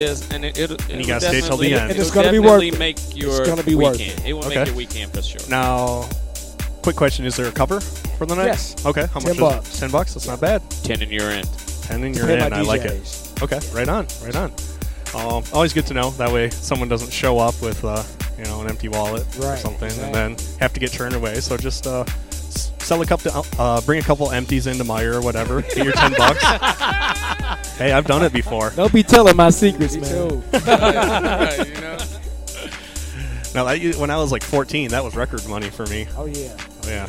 and And you got to stay till the end. And it's gonna be worth it. Make your It's gonna be worth weekend. it. It will Okay. make your weekend for sure. Now, quick question: is there a cover for the night? Yes. Okay. How much? $10. Is it? $10. That's not bad. 10 in your end. 10 in your Pay my end. I like it. DJs. Okay. Right on. Right on. Always good to know. That way, someone doesn't show up with an empty wallet or Right, something, exactly. and then have to get turned away. So just sell a cup to bring a couple empties into Meyer or whatever. Get your $10. Hey, I've done it before. Don't be telling my secrets, man. Too. Right, you know? Now, when I was like 14, that was record money for me. Oh yeah. Oh, yeah.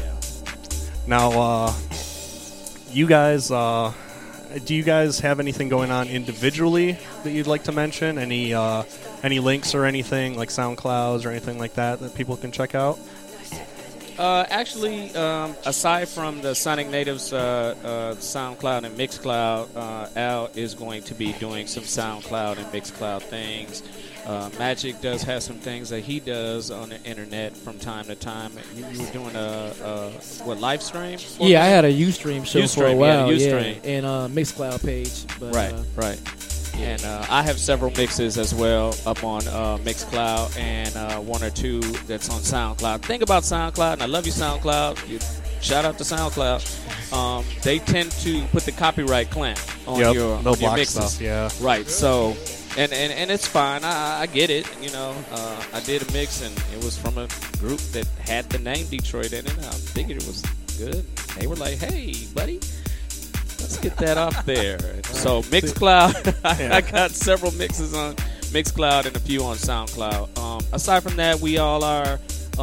Now, you guys, do you guys have anything going on individually that you'd like to mention? Any links or anything like SoundClouds or anything like that people can check out? Actually, aside from the Sonic Natives SoundCloud and Mixcloud, Al is going to be doing some SoundCloud and Mixcloud things. Magic does have some things that he does on the internet from time to time. You were doing a live stream? Yeah, I had a Ustream show for a Ustream, while. yeah, Yeah, Ustream. and Mixcloud page. But, Right. And I have several mixes as well up on Mixcloud and one or two that's on SoundCloud. The thing about SoundCloud, and I love you, SoundCloud. Shout out to SoundCloud. They tend to put the copyright clamp on Yep, your they'll on your block mixes. stuff, yeah. Right. So, and it's fine. I get it. You know, I did a mix and it was from a group that had the name Detroit in it. I figured it was good. They were like, "Hey, buddy, let's get that off there." So Mixcloud, I got several mixes on Mixcloud and a few on SoundCloud. Aside from that, we all are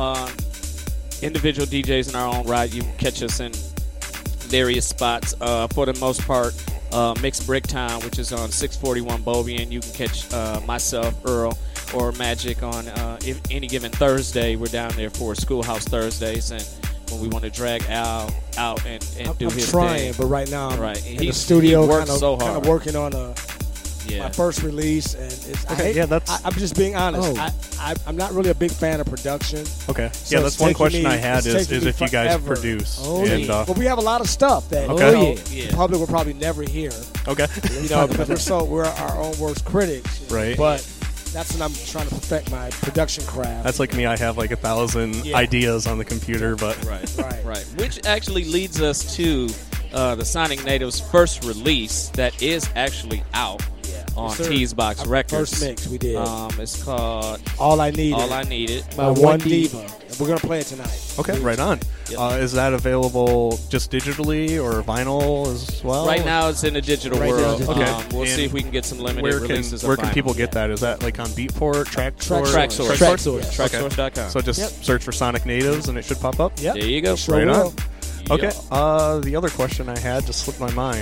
individual DJs in our own right. You can catch us in various spots. For the most part, Mix Bricktown, which is on 641 Bovian. You can catch myself, Earl, or Magic on any given Thursday. We're down there for Schoolhouse Thursdays, and when we want to drag Al out and do I'm his trying, thing. but right now I'm Right. in He the studio, works kind so of hard. working on Yeah. my first release, and I'm just being honest. Oh. I'm not really a big fan of production. Okay. So Yeah, it's that's one taking question me- I had it's is taking me if you guys forever. produce. Oh, and, yeah. But we have a lot of stuff that Okay. Oh, yeah. the public will probably never hear. Okay. You know, because we're our own worst critics. Right. But that's when I'm trying to perfect my production craft. That's like me. I have like 1,000 Yeah. ideas on the computer, but right. Which actually leads us to the Sonic Natives' first release that is actually out on Yes, sir. Teasbox Our Records. first mix we did. It's called All I Needed. All I Needed. by One Diva. And we're gonna play it tonight. okay, right on. Yep. Is that available just digitally or vinyl as well? Right now, it's in the digital Right now, world. it's Okay. We'll And see if we can get some limited Where releases. can of people vinyl. get that? Is that like on Beatport, Tracksource? Tracksource. Tracksource. Tracksource. Tracksource.com. So just Yep. search for Sonic Natives and it should pop up. Yep. There you go. Sure Right will. on. Okay. The other question I had just slipped my mind.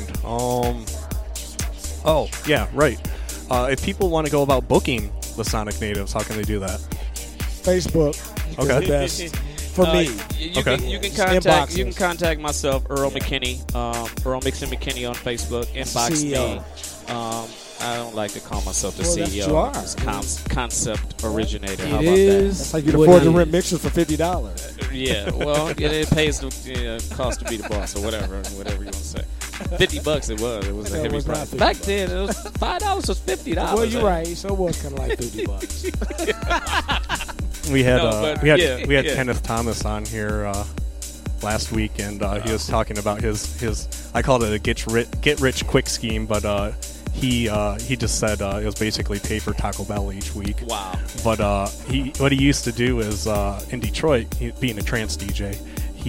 Oh yeah, right. If people want to go about booking the Sonic Natives, how can they do that? Facebook Okay. is the best for me. You Okay. can Just contact inbox you can us. contact myself, Earl McKinney, Earl Mixon McKinney on Facebook. Inbox CEO. me. I don't like to call myself the Well, that's CEO. what you are. It's concept originator. How It about is. That's like you can what afford it to is. rent mixers for $50. that? Yeah. Well, it pays the cost to be the boss or whatever you want to say. $50 it was. It was a No, it heavy was not price. $50. Back then, it was $5 was $50. Well, you're right. So it was kind of like $50. We had No, but we had yeah. Kenneth Thomas on here last week, and he was talking about his I called it a get rich quick scheme, but he just said it was basically pay for Taco Bell each week. Wow. But what he used to do is in Detroit, being a trance DJ,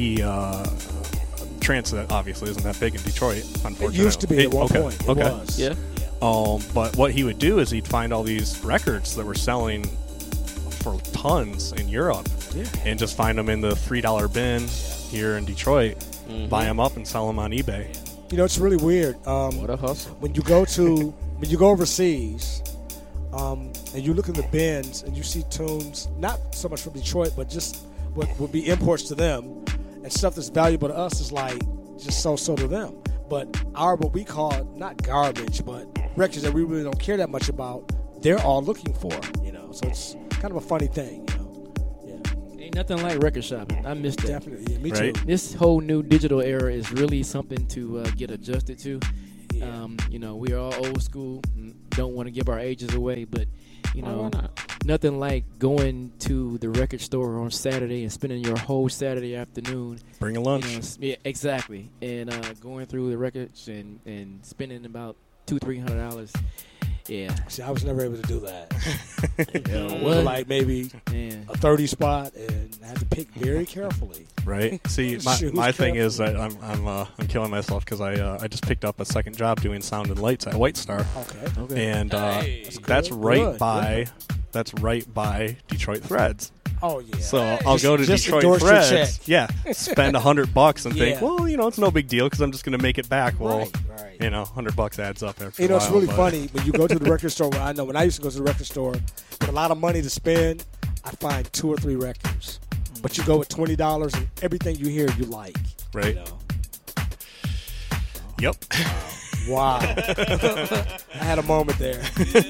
trance obviously isn't that big in Detroit. Unfortunately, It used to be at one okay, point. It okay. was. Yeah. But what he would do is he'd find all these records that were selling for tons in Europe, and just find them in the $3 bin here in Detroit, buy them up and sell them on eBay. You know, it's really weird. What a hustle. When you go overseas, and you look in the bins and you see tunes, not so much from Detroit, but just what would be imports to them, and stuff that's valuable to us is like just so to them. But what we call not garbage, but records that we really don't care that much about, they're all looking for. You know, so it's kind of a funny thing. You know, yeah, Ain't nothing like record shopping. I missed that. definitely. Yeah, me Right. too. This whole new digital era is really something to get adjusted to. Yeah. We are all old school. Don't want to give our ages away, but Why not? nothing like going to the record store on Saturday and spending your whole Saturday afternoon. Bring a lunch. Yeah, exactly. And going through the records and spending about $200-300. Yeah. See, I was never able to do that. What? Like maybe Man. a 30 spot, and I had to pick very carefully. Right. See, Choose my thing carefully. is that I'm killing myself because I just picked up a second job doing sound and lights at White Star, Okay. and Hey. that's Good. right Good. by Detroit Threads. Oh yeah. So I'll go to just Detroit endorse your Threads. check. Yeah, spend $100 and think, Yeah. well, it's no big deal because I'm just going to make it back. Well, Right. $100 adds up after You a know, while. it's really but- funny when you go to the record store. I know when I used to go to the record store with a lot of money to spend, I find 2 or 3 records. But you go with $20 and everything you hear you like. Right. You know? Yep. Wow. I had a moment there.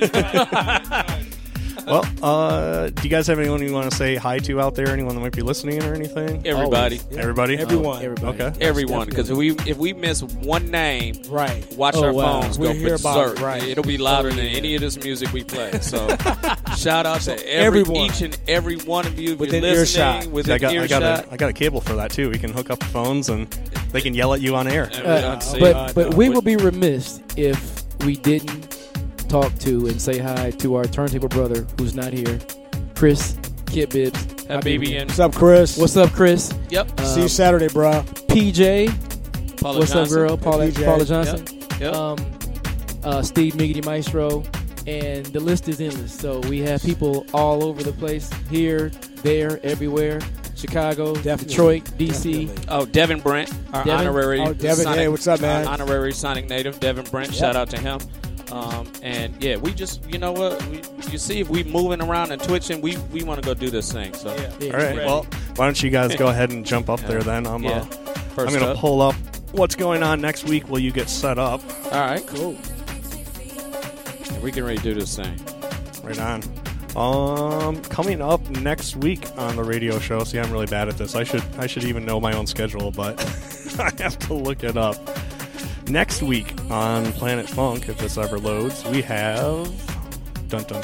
Well, do you guys have anyone you want to say hi to out there? Anyone that might be listening or anything? Everybody. Yeah. Everybody? Everyone. Everybody. Okay. Everyone, because if we miss one name, Right. watch Oh, our wow. phones We'll go hear about it, berserk. right. It'll be louder than yeah. any of this music we play. So shout out to everyone. each and every one of you Within listening, earshot. within I got earshot. I got a cable for that too. We can hook up the phones and they can yell at you on air. See, But we would be remiss if we didn't talk to and say hi to our turntable brother who's not here, Chris Kid Bibbs. Habibi and What's up, Chris? What's up, Chris? yep, See you Saturday, bro. PJ. Paula What's Johnson. up, girl? Paula PJ. Johnson. Yep. Steve Miggity Maestro. And the list is endless. So we have people all over the place, here, there, everywhere. Chicago, Definitely. Detroit, D.C. Definitely. Oh, Devin Brent, our Devin? honorary Oh, Devin, Sonic, hey, what's up, man? honorary Sonic native, Devin Brent. Shout out to him. And yeah, we just, you know what? You see, if we moving around and twitching, we want to go do this thing. So Yeah. All right. Well, why don't you guys go ahead and jump up there then? I'm yeah, first going to up. pull up what's going on next week while you get set up. All right, cool. And we can ready to do this thing. Right on. Coming up next week on the radio show. See, I'm really bad at this. I should even know my own schedule, but I have to look it up. Next week on Planet Funk, if this ever loads, we have dun dun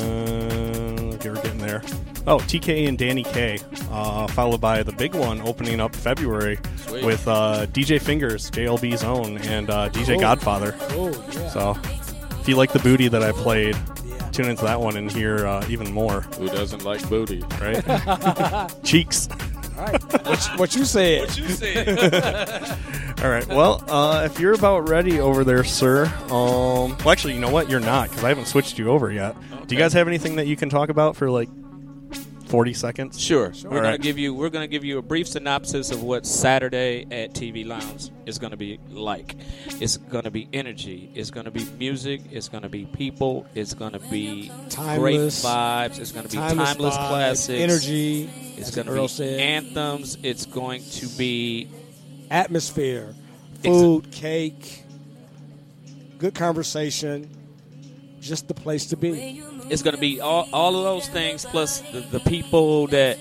dun. Okay, we're getting there. Oh, TK and Danny K, followed by the big one opening up February Sweet. with DJ Fingers, JLB's own, and DJ Cool. Godfather. Cool, yeah. So, if you like the booty that I played, tune into that one and hear even more. Who doesn't like booty? Right? Cheeks. All right. What you said. You say All right. Well, if you're about ready over there, sir. Well, actually, you know what? You're not because I haven't switched you over yet. Do you guys have anything that you can talk about for like 40 seconds? Sure. We're All gonna right. give you a brief synopsis of what Saturday at TV Lounge is gonna be like. It's gonna be energy. It's gonna be music. It's gonna be people. It's gonna be Timeless. great vibes. It's gonna be Timeless timeless vibes, classics. energy. It's as gonna Earl be said. anthems. It's going to be Atmosphere, food, cake, good conversation. Just the place to be. it's going to be all of those things plus the people that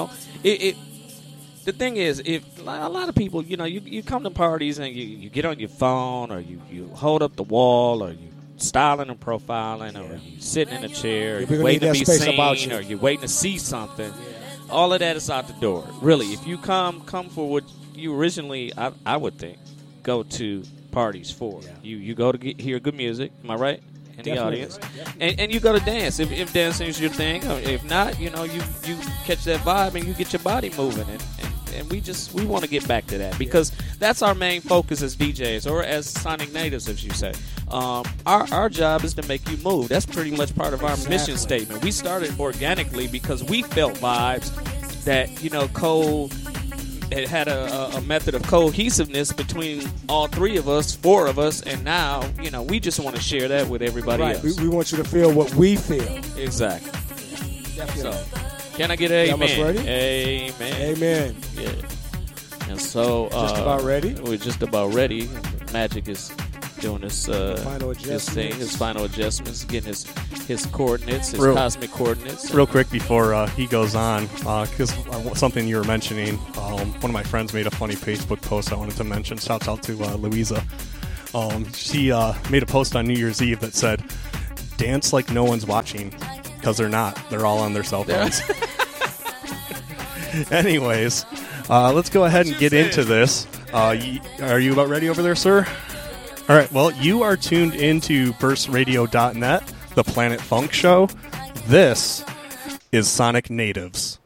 it the thing is, if a lot of people, you come to parties and you get on your phone or you hold up the wall or you styling and profiling or you sitting in a chair or Yeah, we're you gonna waiting to need be that space seen about you. or you're waiting to see something. All of that is out the door. Really, if you come for what you originally, I would think, go to parties for. Yeah. You go to hear good music. Am I right? In the Definitely. audience, and you go to dance if dancing is your thing. Or if not, you catch that vibe and you get your body moving. And we want to get back to that because that's our main focus as DJs or as Sonic natives, as you say. Our job is to make you move. That's pretty much part of our mission statement. We started organically because we felt vibes that Cole it had a method of cohesiveness between all three of us, four of us, and now we just want to share that with everybody Right. else. We want you to feel what we feel. Exactly. Definitely. So, can I get an You almost amen? ready? Amen. Amen. Yeah. And so Just about ready? We're just about ready. Magic is doing his Final his thing, adjustments. his final adjustments, getting his coordinates, his Real- cosmic coordinates. Real quick before he goes on, because something you were mentioning, one of my friends made a funny Facebook post I wanted to mention. Shouts out to Louisa. She made a post on New Year's Eve that said, "Dance like no one's watching," because they're not. They're all on their cell phones. Anyways, let's go ahead and get into this. Are you about ready over there, sir? All right. Well, you are tuned into burstradio.net, the Planet Funk Show. This is Sonic Natives.